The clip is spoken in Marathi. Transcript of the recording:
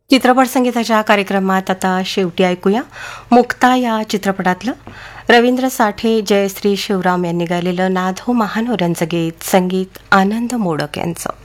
चित्रपट संगीताच्या कार्यक्रमात आता शेवटी ऐकूया मुक्ता या चित्रपटातलं रवींद्र साठे जयश्री शिवराम यांनी गायलेलं नाद हो महानोऱ्यांचं गीत, संगीत आनंद मोडक यांचं.